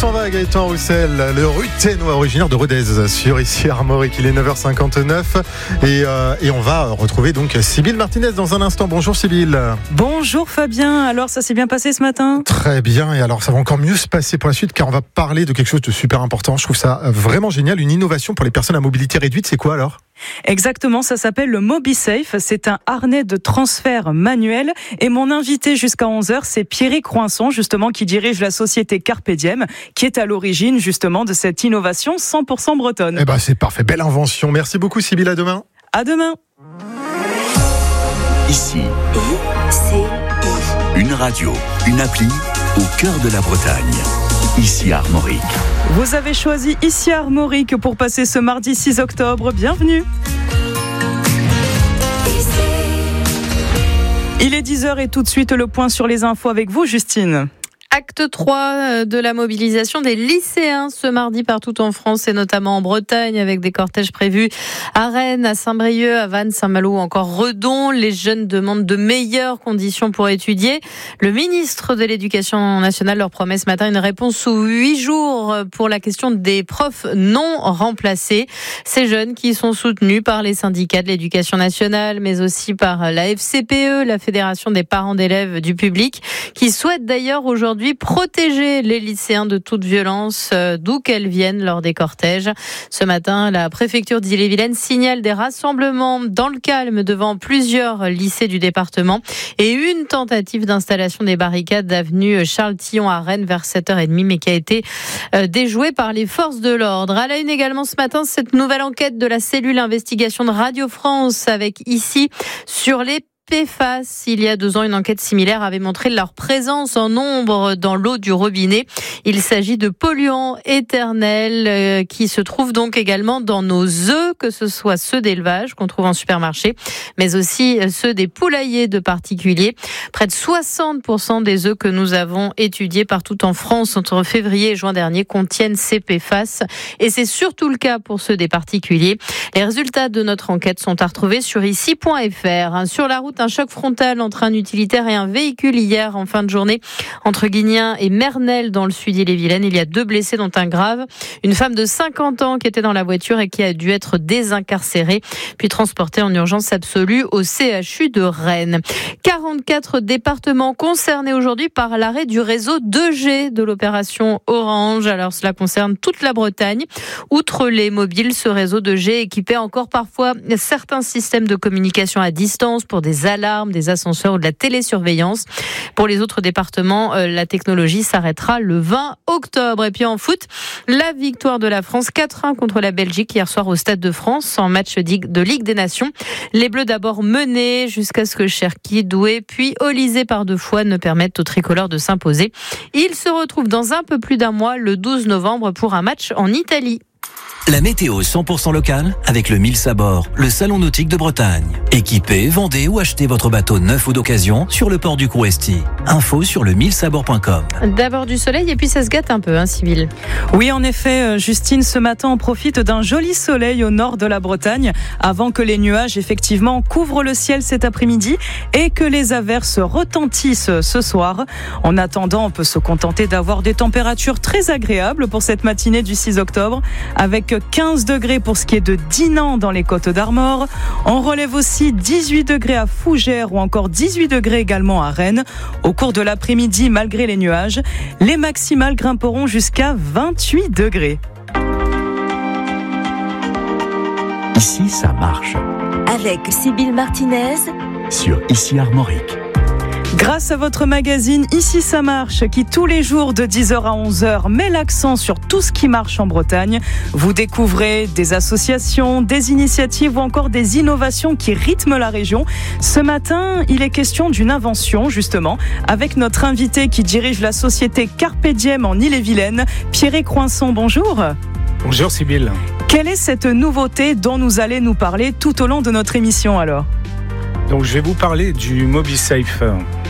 s'en va, Gaëtan Roussel, le Ruténois originaire de Rodez, sur ici Armorique. Il est 9h59 et on va retrouver donc Sybille Martinez dans un instant. Bonjour Sybille. Bonjour Fabien, alors ça s'est bien passé ce matin ? Très bien, et alors ça va encore mieux se passer pour la suite car on va parler de quelque chose de super important. Je trouve ça vraiment génial, une innovation pour les personnes à mobilité réduite. C'est quoi alors ? Exactement, ça s'appelle le MobiSafe, c'est un harnais de transfert manuel et mon invité jusqu'à 11h, c'est Pierrick Roinçon justement qui dirige la société Carpe Diem qui est à l'origine justement de cette innovation 100% bretonne. Eh ben c'est parfait, belle invention. Merci beaucoup Sybille, à demain. À demain. Ici, une radio, une appli au cœur de la Bretagne. Ici Armorique. Vous avez choisi Ici Armorique pour passer ce mardi 6 octobre. Bienvenue. Il est 10h et tout de suite le point sur les infos avec vous, Justine. Acte 3 de la mobilisation des lycéens ce mardi partout en France et notamment en Bretagne avec des cortèges prévus à Rennes, à Saint-Brieuc, à Vannes, Saint-Malo ou encore Redon. Les jeunes demandent de meilleures conditions pour étudier. Le ministre de l'Éducation nationale leur promet ce matin une réponse sous 8 jours pour la question des profs non remplacés. Ces jeunes qui sont soutenus par les syndicats de l'Éducation nationale mais aussi par la FCPE, la Fédération des parents d'élèves du public, qui souhaitent d'ailleurs aujourd'hui protéger les lycéens de toute violence, d'où qu'elles viennent lors des cortèges. Ce matin, la préfecture d'Ille-et-Vilaine signale des rassemblements dans le calme devant plusieurs lycées du département et une tentative d'installation des barricades d'avenue Charles-Tillon à Rennes vers 7h30, mais qui a été déjouée par les forces de l'ordre. À la une également ce matin, cette nouvelle enquête de la cellule investigation de Radio France avec ici sur les PFAS. Il y a 2 ans, une enquête similaire avait montré leur présence en nombre dans l'eau du robinet. Il s'agit de polluants éternels qui se trouvent donc également dans nos œufs, que ce soit ceux d'élevage qu'on trouve en supermarché, mais aussi ceux des poulaillers de particuliers. Près de 60% des œufs que nous avons étudiés partout en France entre février et juin dernier contiennent ces PFAS. Et c'est surtout le cas pour ceux des particuliers. Les résultats de notre enquête sont à retrouver sur ici.fr. Sur la route, un choc frontal entre un utilitaire et un véhicule hier en fin de journée entre Guignin et Mernel dans le sud Ille-et-Vilaine. Il y a 2 blessés dont un grave. Une femme de 50 ans qui était dans la voiture et qui a dû être désincarcérée puis transportée en urgence absolue au CHU de Rennes. 44 départements concernés aujourd'hui par l'arrêt du réseau 2G de l'opération Orange. Alors cela concerne toute la Bretagne. Outre les mobiles, ce réseau 2G équipait encore parfois certains systèmes de communication à distance pour des alarmes, des ascenseurs ou de la télésurveillance. Pour les autres départements, la technologie s'arrêtera le 20 octobre. Et puis en foot, la victoire de la France 4-1 contre la Belgique hier soir au Stade de France en match de Ligue des Nations. Les Bleus d'abord menés jusqu'à ce que Cherki, Doué puis Olysée par 2 fois ne permettent aux tricolores de s'imposer. Ils se retrouvent dans un peu plus d'un mois, le 12 novembre, pour un match en Italie. La météo 100% locale avec le 1000 Sabord, le salon nautique de Bretagne. Équipez, vendez ou achetez votre bateau neuf ou d'occasion sur le port du Crouesti. Info sur le 1000sabord.com. D'abord du soleil et puis ça se gâte un peu, Sybille. Oui, en effet, Justine, ce matin, on profite d'un joli soleil au nord de la Bretagne avant que les nuages, effectivement, couvrent le ciel cet après-midi et que les averses retentissent ce soir. En attendant, on peut se contenter d'avoir des températures très agréables pour cette matinée du 6 octobre avec 15 degrés pour ce qui est de Dinan dans les Côtes d'Armor. On relève aussi 18 degrés à Fougères ou encore 18 degrés également à Rennes. Au cours de l'après-midi, malgré les nuages, les maximales grimperont jusqu'à 28 degrés. Ici, ça marche. Avec Sybille Martinez Sur Ici Armorique. Grâce à votre magazine Ici ça marche, qui tous les jours de 10h à 11h met l'accent sur tout ce qui marche en Bretagne, vous découvrez des associations, des initiatives ou encore des innovations qui rythment la région. Ce matin, il est question d'une invention justement, avec notre invité qui dirige la société Carpe Diem en Ille-et-Vilaine, Pierrick Roinçon. Bonjour. Bonjour Sybille. Quelle est cette nouveauté dont vous allez nous parler tout au long de notre émission alors ? Donc je vais vous parler du MobiSafe.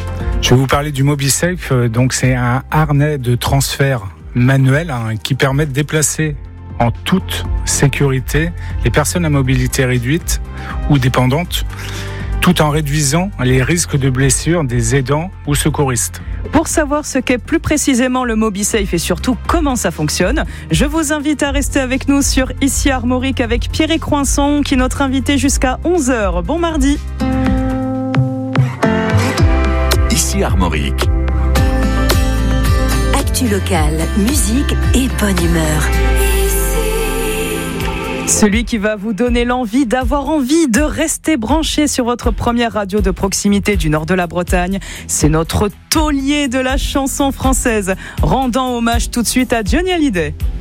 Donc c'est un harnais de transfert manuel qui permet de déplacer en toute sécurité les personnes à mobilité réduite ou dépendantes tout en réduisant les risques de blessures des aidants ou secouristes. Pour savoir ce qu'est plus précisément le MobiSafe et surtout comment ça fonctionne, je vous invite à rester avec nous sur Ici Armorique avec Pierre Croinson qui est notre invité jusqu'à 11h. Bon mardi. Ici Armorique. Actu locale, musique et bonne humeur. Celui qui va vous donner l'envie d'avoir envie de rester branché sur votre première radio de proximité du nord de la Bretagne, c'est notre taulier de la chanson française, rendant hommage tout de suite à Johnny Hallyday.